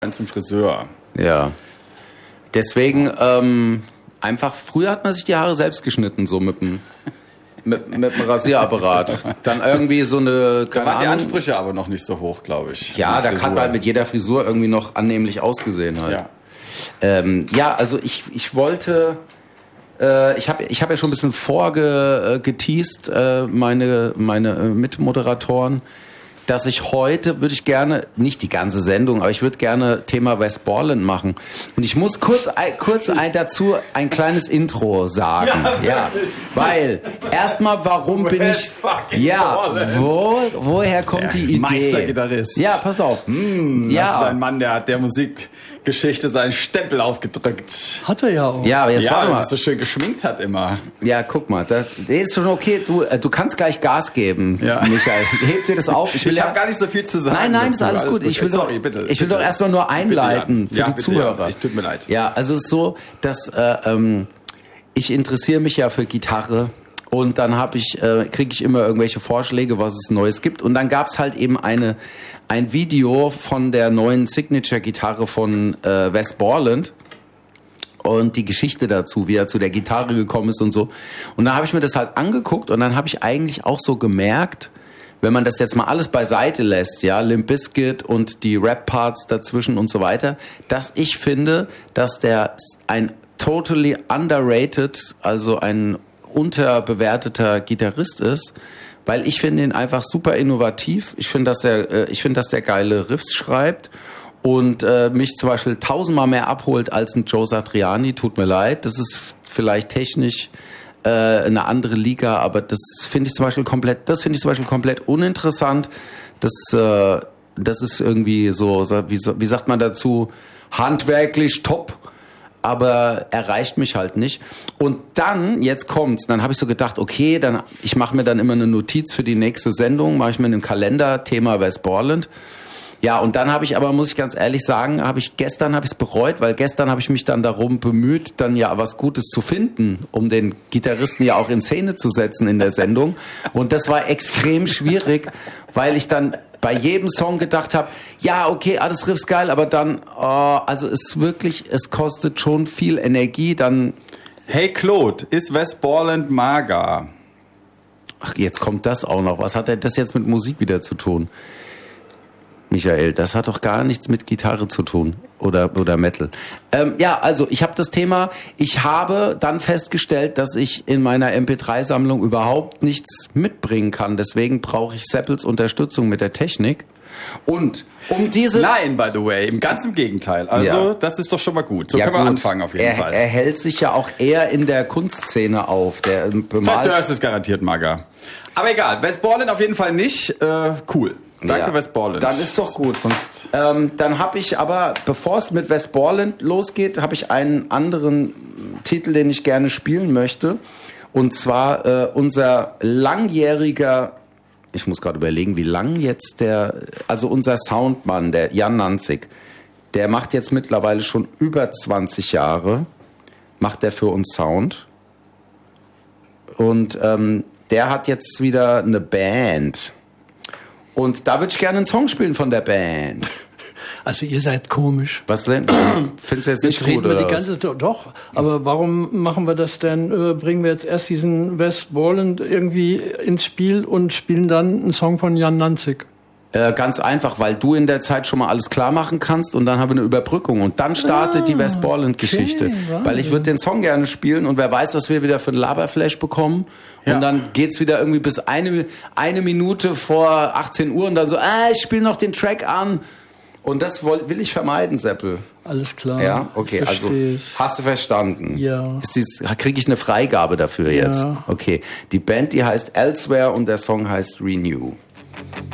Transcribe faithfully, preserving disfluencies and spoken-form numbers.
zum Friseur. Ja. Deswegen, ähm, einfach, früher hat man sich die Haare selbst geschnitten, so mit dem, mit, mit dem Rasierapparat. Dann irgendwie so eine, Da waren die Ansprüche aber noch nicht so hoch, glaube ich. Ja, da kann man mit jeder Frisur irgendwie noch annehmlich ausgesehen halt. Ja, ähm, ja also ich, ich wollte, äh, ich habe ich hab ja schon ein bisschen vorgeteased, äh, meine, meine äh, Mitmoderatoren, dass ich heute, würde ich gerne, nicht die ganze Sendung, aber ich würde gerne Thema West Borland machen. Und ich muss kurz, kurz ein, dazu ein kleines Intro sagen. Ja, ja, weil, erstmal, warum bin ich, ja, wo, woher kommt der die Idee? Meistergitarrist. Ja, pass auf. Hm, ja. Das ist ein Mann, der hat der Musikgeschichte seinen Stempel aufgedrückt. Hat er ja auch. Ja, aber jetzt Ja, warte dass mal. es so schön geschminkt hat immer. Ja, guck mal, das ist schon okay. Du, du kannst gleich Gas geben, Ja. Michael. Heb dir das auf. Ich, will ich ja, habe gar nicht so viel zu sagen. Nein, nein, ist dazu. alles gut. Ich will Sorry, doch, bitte. ich will bitte. doch erst mal nur einleiten Bitte, für ja. die Ja, bitte, Zuhörer. Ja. Ich tut mir leid. Ja, also es ist so, dass äh, ähm, ich interessiere mich ja für Gitarre und dann habe ich äh, kriege ich immer irgendwelche Vorschläge, was es Neues gibt und dann gab es halt eben eine ein Video von der neuen Signature-Gitarre von äh, Wes Borland. Und die Geschichte dazu, wie er zu der Gitarre gekommen ist und so. Und da habe ich mir das halt angeguckt und dann habe ich eigentlich auch so gemerkt, wenn man das jetzt mal alles beiseite lässt, ja, Limp Bizkit und die Rap-Parts dazwischen und so weiter, dass ich finde, dass der ein totally underrated, also ein unterbewerteter Gitarrist ist, weil ich finde ihn einfach super innovativ. Ich finde, dass er, ich finde, dass der geile Riffs schreibt. Und äh, mich zum Beispiel tausendmal mehr abholt als ein Joe Satriani, tut mir leid. Das ist vielleicht technisch äh, eine andere Liga, aber das finde ich zum Beispiel komplett, das finde ich zum Beispiel komplett uninteressant. Das, äh, das ist irgendwie so, wie, wie sagt man dazu, handwerklich top, aber erreicht mich halt nicht. Und dann, jetzt kommt's, dann habe ich so gedacht, okay, dann ich mache mir dann immer eine Notiz für die nächste Sendung, mache ich mir einen Kalender, Thema West Borland. Ja, und dann habe ich aber, muss ich ganz ehrlich sagen, habe ich gestern habe ich es bereut, weil gestern habe ich mich dann darum bemüht, dann ja was Gutes zu finden, um den Gitarristen ja auch in Szene zu setzen in der Sendung. Und das war extrem schwierig, weil ich dann bei jedem Song gedacht habe, ja, okay, alles Riffs geil, aber dann, oh, also es wirklich, es kostet schon viel Energie, dann... Hey Claude, ist Wes Borland mager? Ach, jetzt kommt das auch noch. Was hat denn das jetzt mit Musik wieder zu tun? Michael, das hat doch gar nichts mit Gitarre zu tun oder oder Metal. Ähm, ja, also ich habe das Thema, ich habe dann festgestellt, dass ich in meiner M P drei Sammlung überhaupt nichts mitbringen kann. Deswegen brauche ich Seppels Unterstützung mit der Technik. Und um diese... Nein, by the way, ganz im Gegenteil. Also, Ja. das ist doch schon mal gut. So ja, können wir gut, anfangen auf jeden er, Fall. Er hält sich ja auch eher in der Kunstszene auf. Der bemalt... Fat Durst ist garantiert mager. Aber egal, Wes Borland auf jeden Fall nicht. Äh, cool. Danke, Ja, Wes Borland. Dann ist doch gut. Sonst ähm, dann habe ich aber, bevor es mit Wes Borland losgeht, habe ich einen anderen Titel, den ich gerne spielen möchte. Und zwar äh, unser langjähriger, ich muss gerade überlegen, wie lang jetzt der, also unser Soundmann, der Jan Nanzig, der macht jetzt mittlerweile schon über zwanzig Jahre, macht der für uns Sound. Und ähm, der hat jetzt wieder eine Band. Und da würde ich gerne einen Song spielen von der Band. Also ihr seid komisch. Was denn? Findest du jetzt nicht Jetzt reden gut, wir oder die was? ganze Zeit, doch, aber warum machen wir das denn? Äh, bringen wir jetzt erst diesen Wes Borland irgendwie ins Spiel und spielen dann einen Song von Jan Nanzig? Äh, ganz einfach, weil du in der Zeit schon mal alles klar machen kannst und dann haben wir eine Überbrückung und dann startet ah, die West Borland-Geschichte. Okay, weil ich würde den Song gerne spielen und wer weiß, was wir wieder für ein Laberflash bekommen. Ja. Und dann geht's wieder irgendwie bis eine, eine Minute vor achtzehn Uhr und dann so, ah, ich spiele noch den Track an. Und das will, will ich vermeiden, Seppel. Alles klar. Ja, okay, also Versteh's. hast du verstanden? Ja. Ist dies, kriege ich eine Freigabe dafür jetzt? Ja. Okay, die Band, die heißt Elsewhere und der Song heißt Renew.